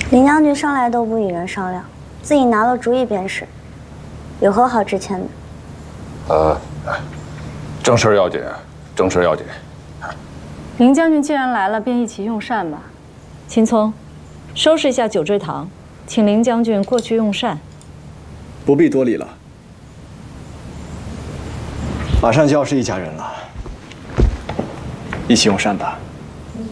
林将军上来都不与人商量，自己拿了主意便是，有何好致歉的？ 正事要紧，正事要紧。 林将军既然来了，便一起用膳吧。 秦聪，收拾一下酒坠堂，请林将军过去用膳。 不必多礼了，马上就要是一家人了，一起用膳吧。